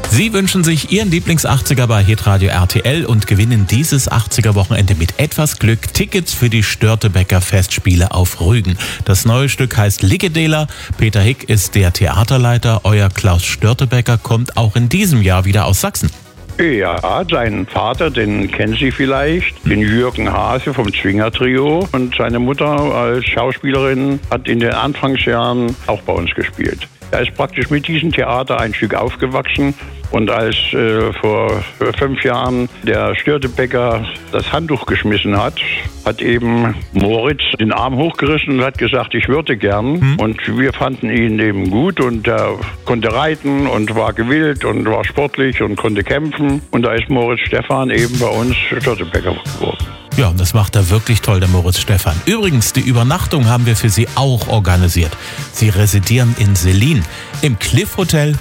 Sie wünschen sich Ihren Lieblings-80er bei Hitradio RTL und gewinnen dieses 80er-Wochenende mit etwas Glück Tickets für die Störtebeker Festspiele auf Rügen. Das neue Stück heißt Liggedela. Peter Hick ist der Theaterleiter. Euer Klaus Störtebeker kommt auch in diesem Jahr wieder aus Sachsen. Ja, seinen Vater, den kennen Sie vielleicht, den Jürgen Hase vom Zwinger-Trio. Und seine Mutter als Schauspielerin hat in den Anfangsjahren auch bei uns gespielt. Er ist praktisch mit diesem Theater ein Stück aufgewachsen. Und als vor 5 Jahren der Störtebeker das Handtuch geschmissen hat eben Moritz den Arm hochgerissen und hat gesagt, ich würde gern. Und wir fanden ihn eben gut und er konnte reiten und war gewillt und war sportlich und konnte kämpfen. Und da ist Moritz Stephan eben bei uns Störtebeker geworden. Ja, und das macht er wirklich toll, der Moritz Stephan. Übrigens, die Übernachtung haben wir für Sie auch organisiert. Sie residieren in Selin im Cliff Hotel